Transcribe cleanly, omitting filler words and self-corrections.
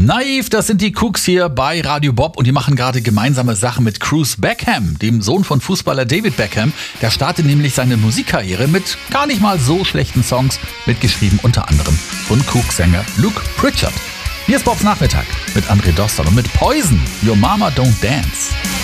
Naiv, das sind die Cooks hier bei Radio Bob und die machen gerade gemeinsame Sachen mit Cruz Beckham, dem Sohn von Fußballer David Beckham. Der startet nämlich seine Musikkarriere mit gar nicht mal so schlechten Songs, mitgeschrieben unter anderem von Cook-Sänger Luke Pritchard. Hier ist Bobs Nachmittag mit André Dostal und mit Poison, Your Mama Don't Dance.